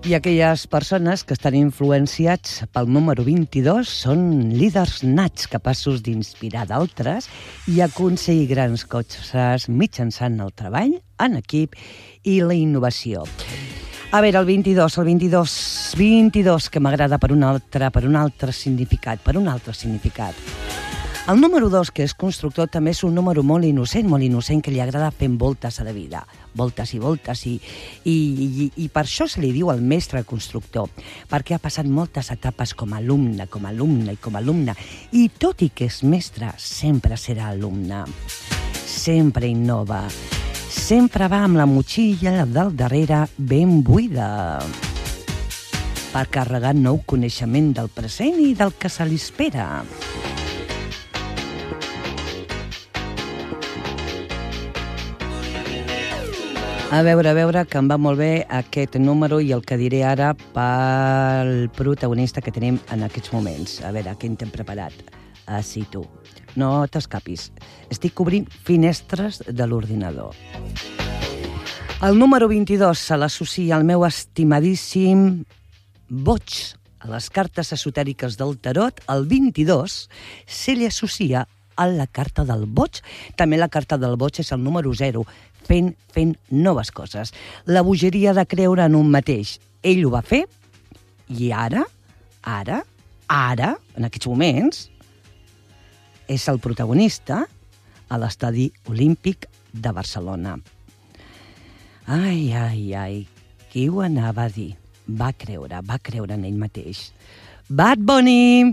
I aquelles persones que estan influenciats pel número 22 són líders nats capaços d'inspirar d'altres i aconseguir grans coses mitjançant el treball en equip i la innovació. A veure, el 22, que m'agrada per un altre significat. El número 2, que és constructor, també és un número molt innocent que li agrada fer voltes a la vida. Voltes i voltes, i per això se li diu el mestre constructor, perquè ha passat moltes etapes com a alumne, i tot i que és mestre, sempre serà alumne. Sempre innova. Sempre va amb la motxilla del darrere ben buida per carregar nou coneixement del present i del que se li espera. A veure, que em va molt bé aquest número i el que diré ara pel protagonista que tenim en aquests moments. A veure, què en t'hem preparat? Sí, tu. No t'escapis. Estic cobrint finestres de l'ordinador. El número 22 se l'associa al meu estimadíssim boig. A les cartes esotèriques del tarot, el 22 se li associa a la carta del boig. També la carta del boig és el número 0, fent noves coses. La bogeria de creure en un mateix. Ell ho va fer i ara, en aquests moments, és el protagonista a l'estadi olímpic de Barcelona. Ai, qui ho anava a dir? Va creure en ell mateix. Bad Bunny!